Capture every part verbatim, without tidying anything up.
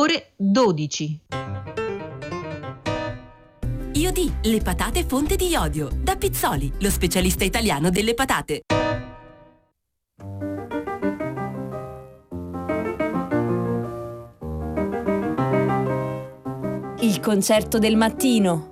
ore dodici. Iodì, le patate fonte di iodio. Da Pizzoli, lo specialista italiano delle patate. Il concerto del mattino.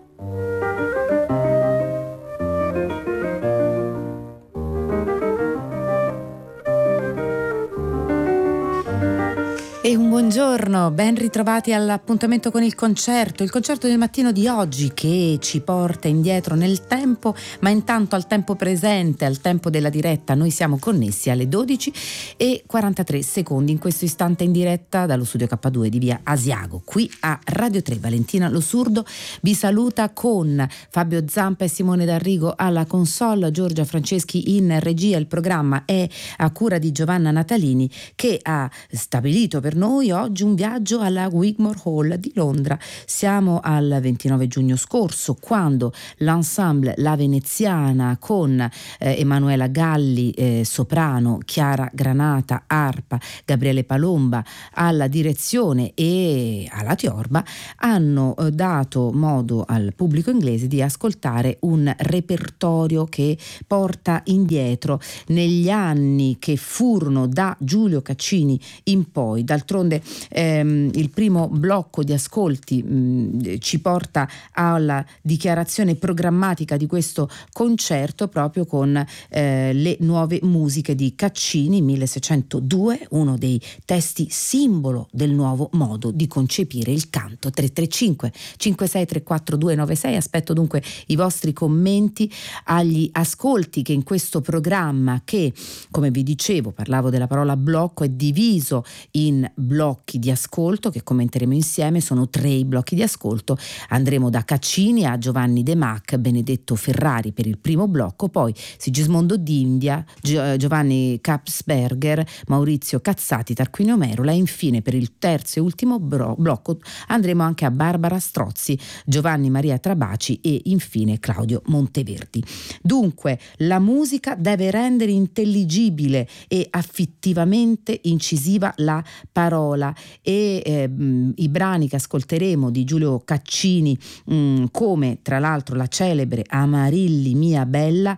E un buongiorno, ben ritrovati all'appuntamento con il concerto, il concerto del mattino di oggi che ci porta indietro nel tempo, ma intanto al tempo presente, al tempo della diretta. Noi siamo connessi alle dodici e quarantatré secondi in questo istante in diretta dallo studio K due di via Asiago, qui a Radio tre. Valentina Lo Surdo vi saluta con Fabio Zampa e Simone D'Arrigo alla console, Giorgia Franceschi in regia. Il programma è a cura di Giovanna Natalini, che ha stabilito per noi oggi un viaggio alla Wigmore Hall di Londra. Siamo al ventinove giugno scorso, quando l'ensemble La Veneziana con eh, Emanuela Galli eh, soprano, Chiara Granata arpa, Gabriele Palomba alla direzione e alla tiorba hanno eh, dato modo al pubblico inglese di ascoltare un repertorio che porta indietro negli anni che furono da Giulio Caccini in poi. D'altronde ehm, il primo blocco di ascolti mh, ci porta alla dichiarazione programmatica di questo concerto, proprio con eh, le nuove musiche di Caccini, milleseicentodue, uno dei testi simbolo del nuovo modo di concepire il canto. Tre tre cinque cinque sei tre quattro due nove sei. Aspetto dunque i vostri commenti agli ascolti che in questo programma, che come vi dicevo, parlavo della parola blocco, è diviso in blocchi di ascolto che commenteremo insieme. Sono tre i blocchi di ascolto. Andremo da Caccini a Giovanni De Mac, Benedetto Ferrari per il primo blocco, poi Sigismondo d'India, Giovanni Kapsberger, Maurizio Cazzati, Tarquinio Merola, e infine per il terzo e ultimo bro- blocco andremo anche a Barbara Strozzi, Giovanni Maria Trabaci e infine Claudio Monteverdi. Dunque la musica deve rendere intelligibile e affettivamente incisiva la parola, e eh, i brani che ascolteremo di Giulio Caccini, mh, come tra l'altro la celebre Amarilli mia bella,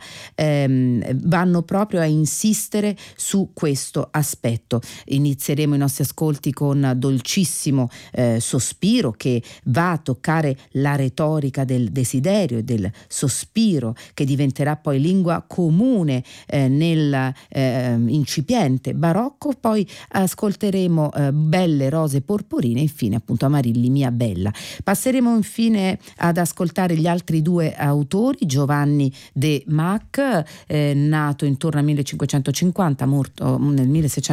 ehm, vanno proprio a insistere su questo aspetto. Inizieremo i nostri ascolti con Dolcissimo eh, sospiro, che va a toccare la retorica del desiderio e del sospiro, che diventerà poi lingua comune eh, nel eh, incipiente barocco. Poi ascolteremo eh, Belle rose porporine, infine appunto Amarilli mia bella. Passeremo infine ad ascoltare gli altri due autori, Giovanni De Mac, eh, nato intorno al millecinquecentocinquanta, morto nel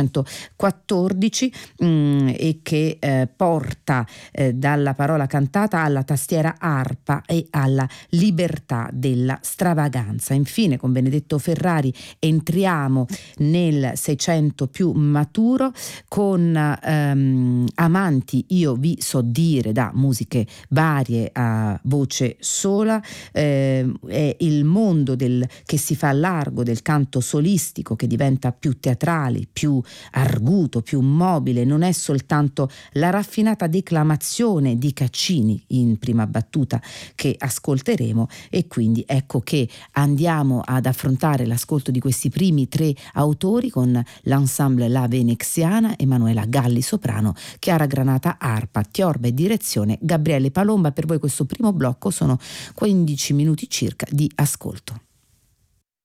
milleseicentoquattordici, mh, e che eh, porta eh, dalla parola cantata alla tastiera arpa e alla libertà della stravaganza. Infine con Benedetto Ferrari entriamo nel Seicento più maturo con ehm, Amanti io vi so dire, da musiche varie a voce sola. Eh, è il mondo del, che si fa largo, del canto solistico, che diventa più teatrale, più arguto, più mobile. Non è soltanto la raffinata declamazione di Caccini in prima battuta che ascolteremo, e quindi ecco che andiamo ad affrontare l'ascolto di questi primi tre autori con l'ensemble La Veneziana, Emanuela Galli soprano, Chiara Granata arpa, tiorba e direzione Gabriele Palomba. Per voi questo primo blocco sono quindici minuti circa di ascolto.